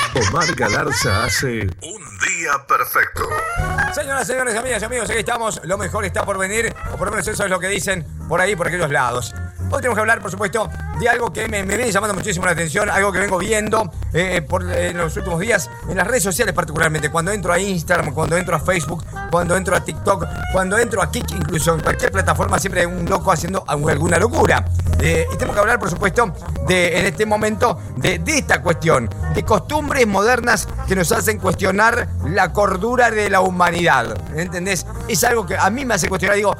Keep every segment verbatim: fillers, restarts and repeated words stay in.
Omar Galarza hace Un Día Perfecto. Señoras, señores, amigas y amigos, aquí estamos. Lo mejor está por venir, o por lo menos eso es lo que dicen por ahí, por aquellos lados. Hoy tenemos que hablar, por supuesto, de algo que me, me viene llamando muchísimo la atención, algo que vengo viendo eh, por, eh, en los últimos días, en las redes sociales particularmente. Cuando entro a Instagram, cuando entro a Facebook, cuando entro a TikTok, cuando entro a Kik, incluso en cualquier plataforma, siempre hay un loco haciendo alguna locura. Eh, y tenemos que hablar, por supuesto, de, en este momento, de, de esta cuestión, de costumbres modernas que nos hacen cuestionar la cordura de la humanidad. ¿Entendés? Es algo que a mí me hace cuestionar, digo,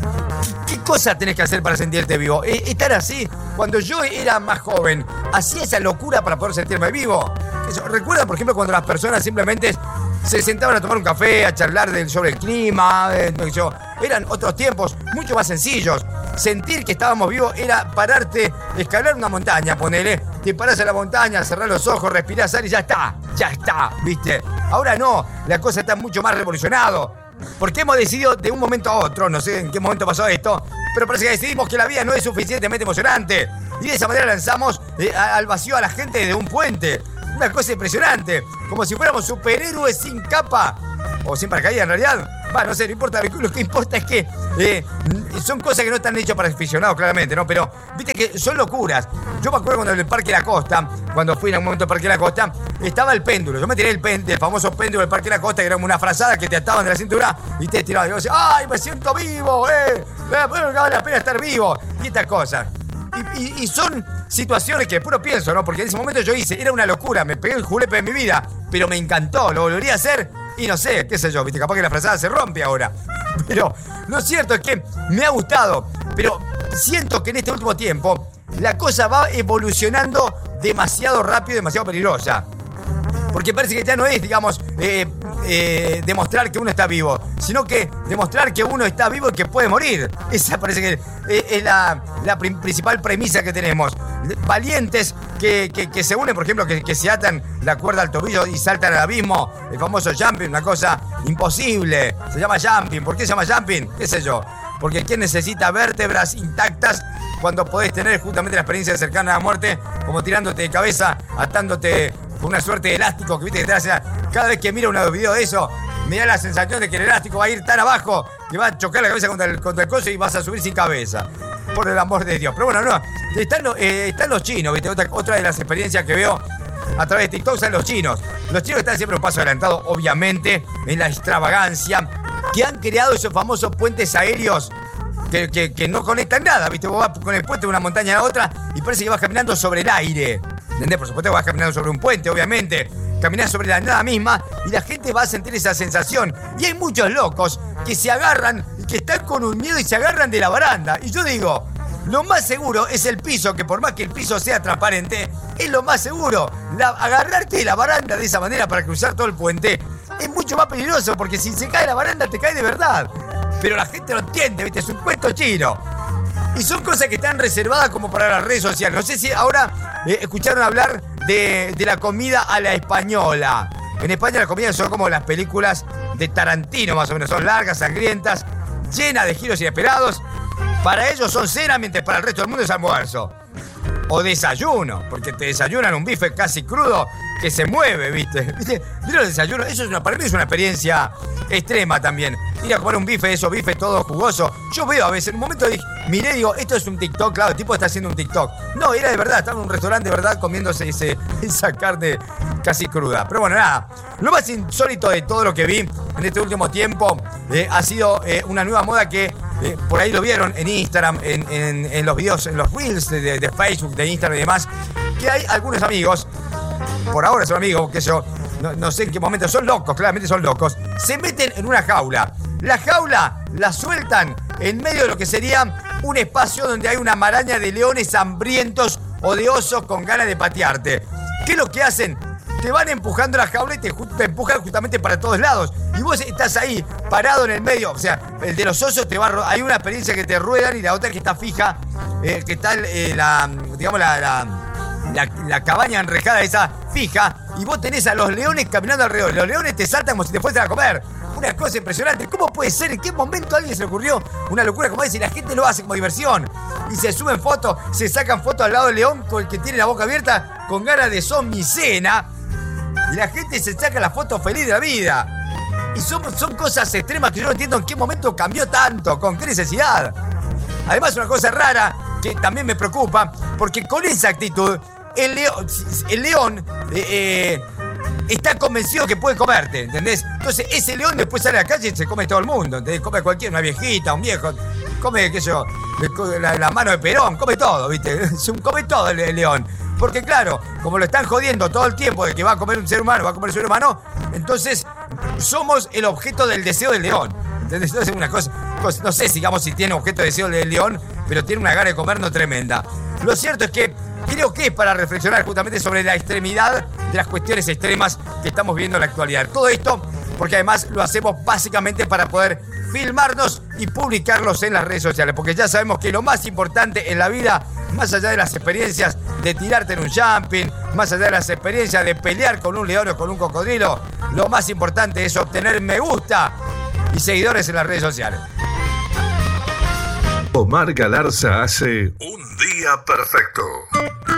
¿qué cosa tenés que hacer para sentirte vivo? Estar así, cuando yo era más joven, hacía esa locura para poder sentirme vivo. ¿Recuerdan, por ejemplo, cuando las personas simplemente se sentaban a tomar un café, a charlar de, sobre el clima? Eh, yo, eran otros tiempos mucho más sencillos. Sentir que estábamos vivos era pararte, escalar una montaña, ponele. Te parás en la montaña, cerrás los ojos, respirás aire y ya está, ya está, ¿viste? Ahora no, la cosa está mucho más revolucionado. Porque hemos decidido de un momento a otro, no sé en qué momento pasó esto, pero parece que decidimos que la vida no es suficientemente emocionante. Y de esa manera lanzamos eh, al vacío a la gente de un puente. Una cosa impresionante, como si fuéramos superhéroes sin capa. O sin paracaídas en realidad. Va, no sé, no importa, lo que importa es que eh, son cosas que no están hechas para aficionados, claramente, ¿no? Pero, viste que son locuras. Yo me acuerdo cuando en el Parque de la Costa, cuando fui en algún momento al Parque de la Costa, estaba el péndulo. Yo me tiré el, pen, el famoso péndulo del Parque de la Costa, que era como una frazada que te ataban de la cintura y te tiraban. Y yo decía, ¡ay, me siento vivo! ¡Eh! Bueno, vale la pena estar vivo. Y estas cosas. Y, y, y son situaciones que después no pienso, ¿no? Porque en ese momento yo hice, era una locura, me pegué el julepe de mi vida, pero me encantó, lo volvería a hacer y no sé, qué sé yo, viste, capaz que la frazada se rompe ahora. Pero lo cierto es que me ha gustado, pero siento que en este último tiempo la cosa va evolucionando demasiado rápido y demasiado peligrosa. Porque parece que ya no es, digamos, eh, eh, demostrar que uno está vivo, sino que demostrar que uno está vivo y que puede morir. Esa parece que eh, es la, la principal premisa que tenemos. Valientes que, que, que se unen, por ejemplo, que, que se atan la cuerda al tobillo y saltan al abismo. El famoso jumping, una cosa imposible. Se llama jumping. ¿Por qué se llama jumping? ¿Qué sé yo? Porque ¿quién necesita vértebras intactas cuando podés tener justamente la experiencia cercana a la muerte, como tirándote de cabeza, atándote con una suerte de elástico que viste que te hace? Cada vez que miro un video de eso, me da la sensación de que el elástico va a ir tan abajo que va a chocar la cabeza contra el, contra el coso y vas a subir sin cabeza. Por el amor de Dios. Pero bueno, no, están, eh, están los chinos, ¿viste? Otra, otra de las experiencias que veo a través de TikTok son los chinos. Los chinos están siempre un paso adelantado, obviamente, en la extravagancia, que han creado esos famosos puentes aéreos que, que, que no conectan nada, ¿viste? Vos vas con el puente de una montaña a la otra y parece que vas caminando sobre el aire. ¿Entendés? Por supuesto vas caminando sobre un puente, obviamente. Caminás sobre la nada misma y la gente va a sentir esa sensación. Y hay muchos locos que se agarran y que están con un miedo y se agarran de la baranda. Y yo digo, lo más seguro es el piso, que por más que el piso sea transparente, es lo más seguro. La, agarrarte de la baranda de esa manera para cruzar todo el puente es mucho más peligroso, porque si se cae la baranda te cae de verdad. Pero la gente lo entiende, ¿viste? Es un cuento chino. Y son cosas que están reservadas como para las redes sociales. No sé si ahora eh, escucharon hablar de, de la comida a la española. En España las comidas son como las películas de Tarantino, más o menos. Son largas, sangrientas, llenas de giros inesperados. Para ellos son cena, mientras para el resto del mundo es almuerzo. O desayuno, porque te desayunan un bife casi crudo que se mueve, ¿viste? ¿Viste? ¿Viste los desayunos? Eso es una, para mí es una experiencia extrema también. Ir a comer un bife, esos bifes todo jugoso. Yo veo a veces, en un momento dije, miré y digo, esto es un TikTok, claro, el tipo está haciendo un TikTok. No, era de verdad, estaba en un restaurante de verdad comiéndose ese, esa carne casi cruda. Pero bueno, nada, lo más insólito de todo lo que vi en este último tiempo eh, ha sido eh, una nueva moda que eh, por ahí lo vieron en Instagram, en, en, en los videos, en los reels de, de Facebook, de Instagram y demás, que hay algunos amigos, por ahora son amigos, que yo no, no sé en qué momento, son locos, claramente son locos, se meten en una jaula. La jaula la sueltan en medio de lo que sería un espacio donde hay una maraña de leones hambrientos o de osos con ganas de patearte. ¿Qué es lo que hacen? Te van empujando la jaula y te, te empujan justamente para todos lados. Y vos estás ahí, parado en el medio. O sea, el de los osos te va a, hay una experiencia que te ruedan y la otra que está fija, eh, que está eh, la, digamos, la, la, la, la cabaña enrejada esa fija. Y vos tenés a los leones caminando alrededor. Los leones te saltan como si te fuesen a comer. Una cosa impresionante. ¿Cómo puede ser? ¿En qué momento a alguien se le ocurrió una locura como esa? Y la gente lo hace como diversión. Y se suben fotos, se sacan fotos al lado del león con el que tiene la boca abierta con ganas de son mi cena. y la gente se saca la foto feliz de la vida. Y son, son cosas extremas que yo no entiendo en qué momento cambió tanto, con qué necesidad. Además, una cosa rara que también me preocupa, porque con esa actitud, el león, el león eh, eh, está convencido que puede comerte, ¿entendés? Entonces, ese león después sale a la calle y se come todo el mundo, ¿entendés? Come cualquiera, una viejita, un viejo, come, qué sé yo, la, la mano de Perón, come todo, ¿viste? Come todo el, el león. Porque claro, como lo están jodiendo todo el tiempo de que va a comer un ser humano, va a comer un ser humano, entonces somos el objeto del deseo del león. ¿Entendés? Entonces una cosa, cosa, no sé, digamos, si tiene objeto de deseo del león, pero tiene una gana de comernos tremenda. Lo cierto es que creo que es para reflexionar justamente sobre la extremidad de las cuestiones extremas que estamos viendo en la actualidad. Todo esto porque además lo hacemos básicamente para poder filmarnos y publicarlos en las redes sociales, porque ya sabemos que lo más importante en la vida, más allá de las experiencias de tirarte en un jumping, más allá de las experiencias de pelear con un león o con un cocodrilo, lo más importante es obtener me gusta y seguidores en las redes sociales. Omar Galarza hace Un Día Perfecto.